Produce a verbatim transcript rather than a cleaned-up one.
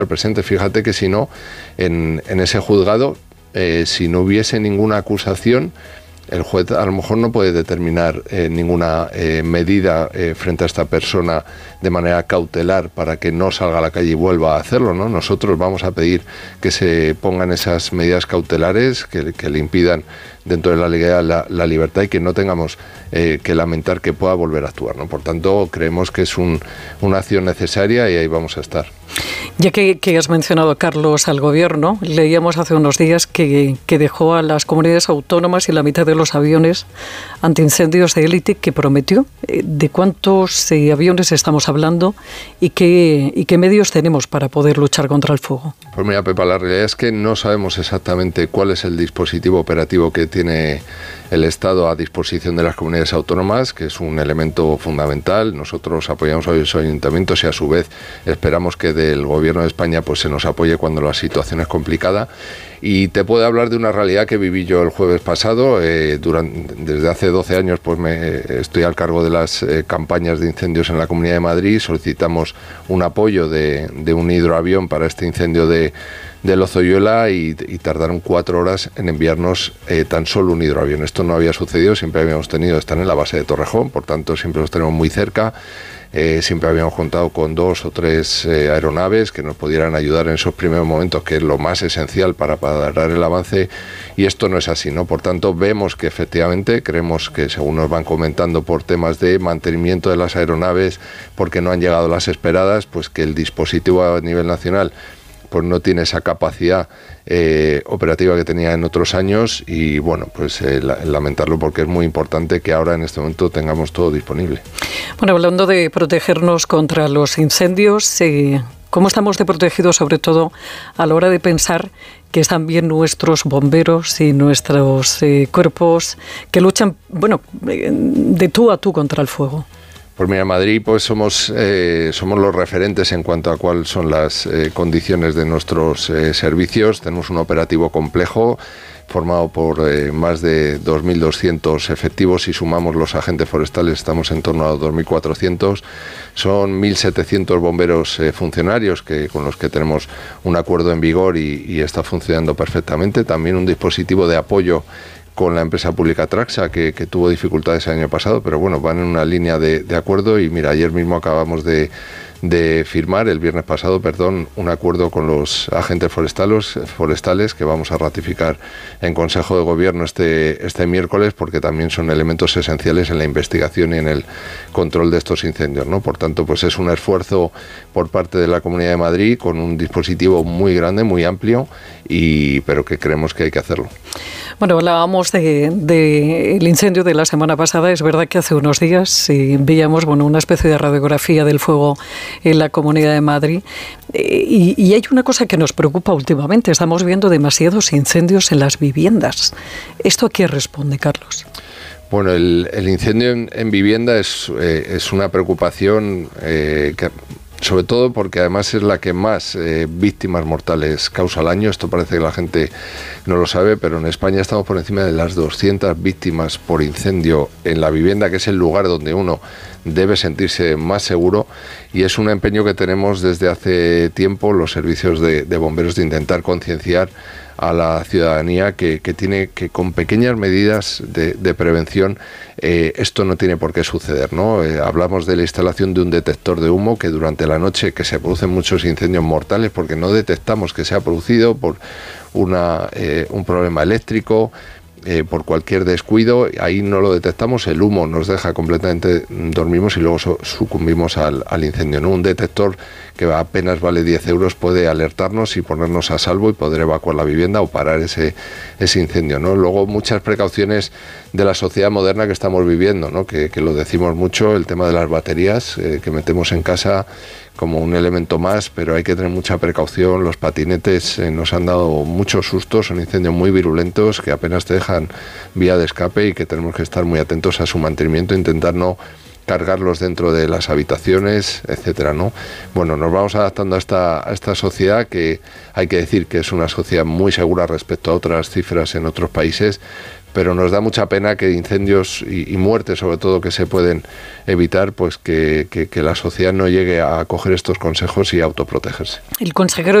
presente. Fíjate que si no, en, en ese juzgado, eh, si no hubiese ninguna acusación, el juez a lo mejor no puede determinar eh, ninguna eh, medida eh, frente a esta persona de manera cautelar para que no salga a la calle y vuelva a hacerlo, ¿no? Nosotros vamos a pedir que se pongan esas medidas cautelares que, que le impidan dentro de la legalidad la, la libertad y que no tengamos eh, que lamentar que pueda volver a actuar, ¿no? Por tanto, creemos que es un, una acción necesaria y ahí vamos a estar. Ya que, que has mencionado, Carlos, al Gobierno, leíamos hace unos días que, que dejó a las comunidades autónomas y la mitad de los aviones antiincendios de élite que prometió. ¿De cuántos eh, aviones estamos hablando y qué, y qué medios tenemos para poder luchar contra el fuego? Pues mira, Pepa, la realidad es que no sabemos exactamente cuál es el dispositivo operativo que tiene el Estado a disposición de las comunidades autónomas, que es un elemento fundamental. Nosotros apoyamos a los ayuntamientos y a su vez esperamos que del Gobierno de España pues se nos apoye cuando la situación es complicada. Y te puedo hablar de una realidad que viví yo el jueves pasado. Eh, durante, desde hace doce años pues me, estoy al cargo de las eh, campañas de incendios en la Comunidad de Madrid. Solicitamos un apoyo de, de un hidroavión para este incendio de, de Lozoyuela y, y tardaron cuatro horas en enviarnos eh, tan solo un hidroavión. Esto no había sucedido, siempre habíamos tenido, están en la base de Torrejón, por tanto siempre los tenemos muy cerca. Eh, siempre habíamos contado con dos o tres eh, aeronaves que nos pudieran ayudar en esos primeros momentos, que es lo más esencial para, para dar el avance, y esto no es así, ¿no? Por tanto, vemos que efectivamente, creemos que según nos van comentando por temas de mantenimiento de las aeronaves, porque no han llegado las esperadas, pues que el dispositivo a nivel nacional pues no tiene esa capacidad eh, operativa que tenía en otros años y bueno, pues eh, la, lamentarlo porque es muy importante que ahora en este momento tengamos todo disponible. Bueno, hablando de protegernos contra los incendios, eh, ¿cómo estamos de protegidos sobre todo a la hora de pensar que están bien nuestros bomberos y nuestros eh, cuerpos que luchan, bueno, de tú a tú contra el fuego? Pues mira, en Madrid pues somos, eh, somos los referentes en cuanto a cuáles son las eh, condiciones de nuestros eh, servicios. Tenemos un operativo complejo formado por eh, más de dos mil doscientos efectivos. Si sumamos los agentes forestales estamos en torno a dos mil cuatrocientos. Son mil setecientos bomberos eh, funcionarios que, con los que tenemos un acuerdo en vigor y, y está funcionando perfectamente. También un dispositivo de apoyo con la empresa pública Traxa, que, que tuvo dificultades el año pasado, pero bueno, van en una línea de, de acuerdo y mira, ayer mismo acabamos de, de firmar, el viernes pasado, perdón, un acuerdo con los agentes forestales, forestales que vamos a ratificar en Consejo de Gobierno este, este miércoles, porque también son elementos esenciales en la investigación y en el control de estos incendios, ¿no? Por tanto, pues es un esfuerzo por parte de la Comunidad de Madrid con un dispositivo muy grande, muy amplio, y pero que creemos que hay que hacerlo. Bueno, hablábamos del de, de incendio de la semana pasada. Es verdad que hace unos días eh, veíamos bueno, una especie de radiografía del fuego en la Comunidad de Madrid. Eh, y, y hay una cosa que nos preocupa últimamente. Estamos viendo demasiados incendios en las viviendas. ¿Esto a qué responde, Carlos? Bueno, el, el incendio en, en vivienda es, eh, es una preocupación eh, que... sobre todo porque además es la que más eh, víctimas mortales causa al año. Esto parece que la gente no lo sabe, pero en España estamos por encima de las doscientas víctimas por incendio en la vivienda, que es el lugar donde uno debe sentirse más seguro, y es un empeño que tenemos desde hace tiempo los servicios de, de bomberos de intentar concienciar a la ciudadanía que, que tiene que con pequeñas medidas de, de prevención eh, esto no tiene por qué suceder, ¿no? Eh, hablamos de la instalación de un detector de humo que durante la noche que se producen muchos incendios mortales porque no detectamos que se ha producido por una, eh, un problema eléctrico, Eh, por cualquier descuido, ahí no lo detectamos, el humo nos deja completamente, dormimos y luego so, sucumbimos al, al incendio, ¿no? Un detector que apenas vale diez euros puede alertarnos y ponernos a salvo y poder evacuar la vivienda o parar ese, ese incendio, ¿no? Luego muchas precauciones de la sociedad moderna que estamos viviendo, ¿no? Que, que lo decimos mucho, el tema de las baterías eh, que metemos en casa como un elemento más, pero hay que tener mucha precaución. Los patinetes eh, nos han dado muchos sustos, son incendios muy virulentos que apenas te dejan vía de escape y que tenemos que estar muy atentos a su mantenimiento, intentar no cargarlos dentro de las habitaciones, etcétera, ¿no? Bueno, nos vamos adaptando a esta, a esta sociedad que hay que decir que es una sociedad muy segura respecto a otras cifras en otros países, pero nos da mucha pena que incendios y, y muertes, sobre todo, que se pueden evitar, pues que, que, que la sociedad no llegue a coger estos consejos y a autoprotegerse. El consejero